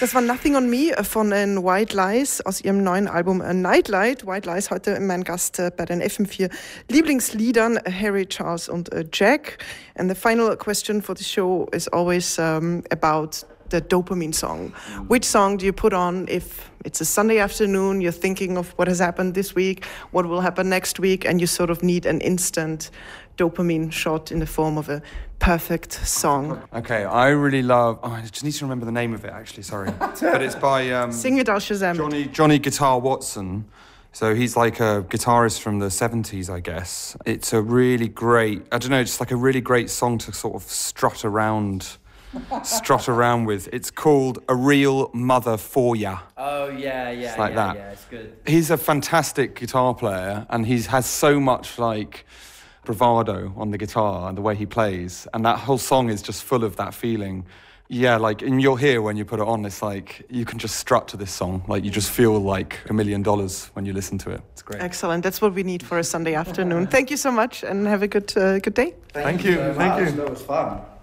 Das war Nothing on Me von den White Lies aus ihrem neuen Album Nightlight. White Lies heute mein Gast bei den FM4 Lieblingsliedern, Harry, Charles und Jack. And the final question for the show is always about the dopamine song. Which song do you put on if it's a Sunday afternoon, you're thinking of what has happened this week, what will happen next week, and you sort of need an instant dopamine shot in the form of a perfect song? Okay, I really love... Oh, I just need to remember the name of it, actually, sorry. But it's by... Sing it, I'll Shazam it. Johnny Guitar Watson. So he's like a guitarist from the 70s, I guess. It's a really great... I don't know, just like a really great song to sort of strut around with. It's called A Real Mother For Ya. Oh, yeah. It's like that. Yeah, it's good. He's a fantastic guitar player, and he has so much, like... bravado on the guitar and the way he plays, and that whole song is just full of that feeling. Yeah, like, and you'll hear when you put it on, it's like you can just strut to this song, like you just feel like $1 million when you listen to it. It's great. Excellent. That's what we need for a Sunday afternoon. Thank you so much and have a good day. Thank you. That was fun.